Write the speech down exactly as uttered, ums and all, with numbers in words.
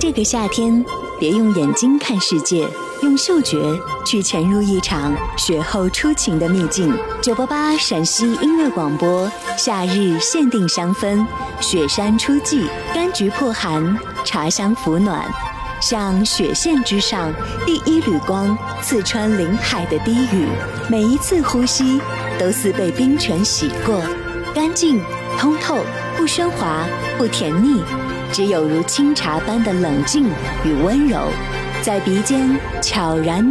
这个夏天，别用眼睛看世界，用嗅觉去潜入一场雪后初晴的秘境。九八八陕西音乐广播，夏日限定香氛，雪山初霁，柑橘破寒，茶香抚暖。像雪线之上第一缕光，刺穿林海的低语，每一次呼吸都似被冰泉洗过，干净通透，不喧哗，不甜腻，只有如清茶般的冷静与温柔，在鼻尖悄然